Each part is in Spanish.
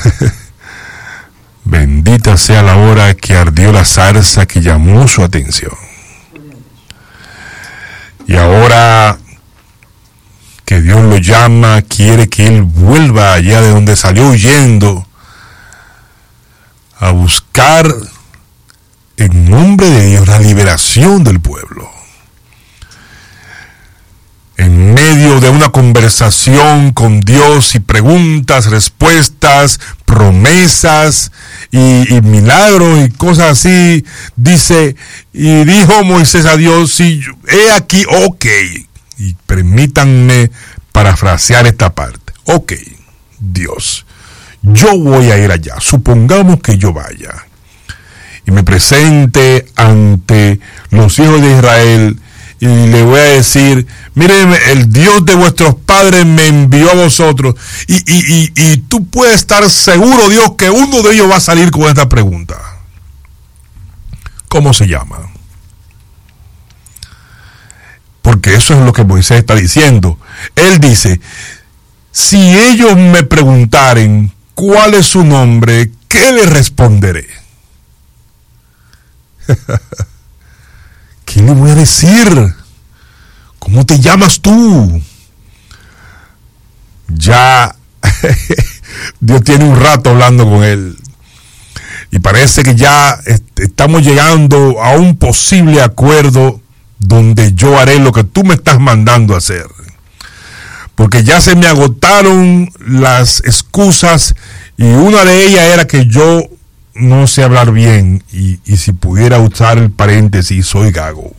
Bendita sea la hora que ardió la zarza que llamó su atención. Y ahora que Dios lo llama, quiere que él vuelva allá de donde salió huyendo a buscar en nombre de Dios la liberación del pueblo. En medio de una conversación con Dios y preguntas, respuestas, promesas y milagros y cosas así, dice, y dijo Moisés a Dios, si he aquí, ok, y permítanme parafrasear esta parte, ok, Dios, yo voy a ir allá, supongamos que yo vaya y me presente ante los hijos de Israel y le voy a decir, miren, el Dios de vuestros padres me envió a vosotros y tú puedes estar seguro, Dios, que uno de ellos va a salir con esta pregunta. ¿Cómo se llama? Porque eso es lo que Moisés está diciendo. Él dice, si ellos me preguntaren cuál es su nombre, ¿qué les responderé? ¿Qué le voy a decir? ¿Cómo te llamas tú? Ya Dios tiene un rato hablando con él. Y parece que ya estamos llegando a un posible acuerdo donde yo haré lo que tú me estás mandando a hacer. Porque ya se me agotaron las excusas y una de ellas era que yo no sé hablar bien y si pudiera usar el paréntesis, soy gago.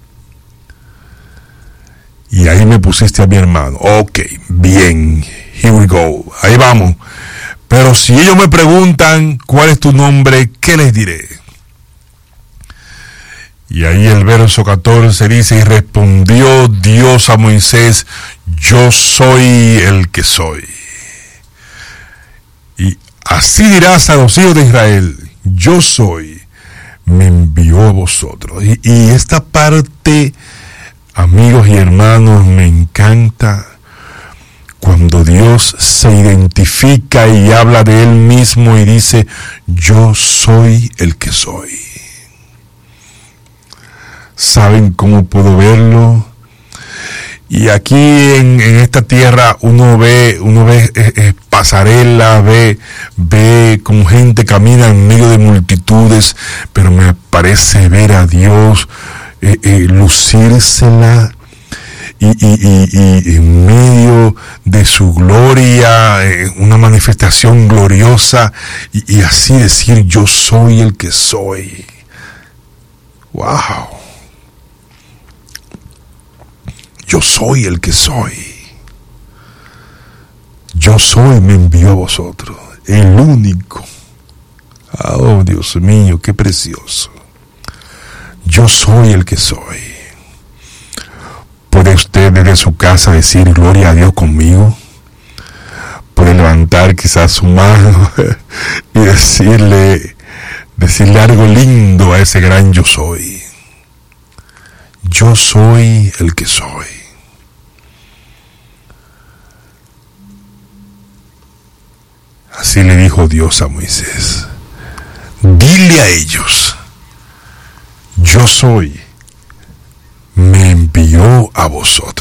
Y ahí me pusiste a mi hermano. Ok, bien, here we go, ahí vamos. Pero si ellos me preguntan cuál es tu nombre, ¿qué les diré? Y ahí el verso 14 dice, y respondió Dios a Moisés, yo soy el que soy. Y así dirás a los hijos de Israel, yo soy, me envió a vosotros. Y esta parte, amigos y hermanos, me encanta cuando Dios se identifica y habla de Él mismo y dice, yo soy el que soy. ¿Saben cómo puedo verlo? Y aquí en esta tierra uno ve pasarelas, ve como gente camina en medio de multitudes, pero me parece ver a Dios lucírsela y en medio de su gloria, una manifestación gloriosa y así decir, yo soy el que soy. ¡Wow! Yo soy el que soy. Yo soy, me envió a vosotros. El único. Oh, Dios mío, qué precioso. Yo soy el que soy. ¿Puede usted desde su casa decir gloria a Dios conmigo? ¿Puede levantar quizás su mano y decirle algo lindo a ese gran yo soy? Yo soy el que soy. Así le dijo Dios a Moisés. Dile a ellos, yo soy, me envió a vosotros.